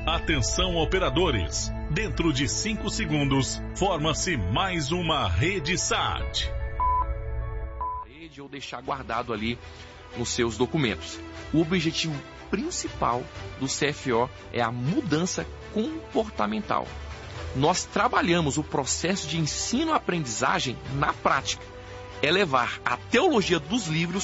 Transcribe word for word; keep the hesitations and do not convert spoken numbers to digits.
Atenção, operadores. Dentro de cinco segundos, forma-se mais uma rede S A T. Rede ou deixar guardado ali nos seus documentos. O objetivo principal do C F O é a mudança comportamental. Nós trabalhamos o processo de ensino-aprendizagem na prática. É levar a teologia dos livros